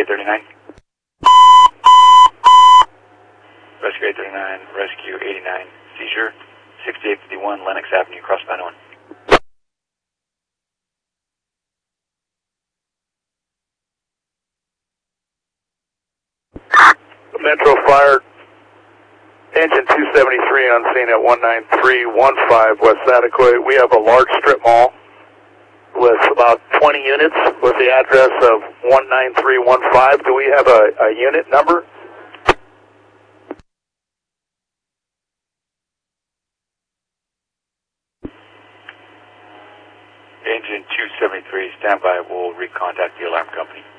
839. Rescue 839, Rescue 89, seizure, 6851 Lenox Avenue, crossbound 1. Metro Fire, engine 273 on scene at 19315 West Adequate. We have a large strip mall with about 20 units with the address of 19315. Do we have a unit number? Engine 273, standby, we'll recontact the alarm company.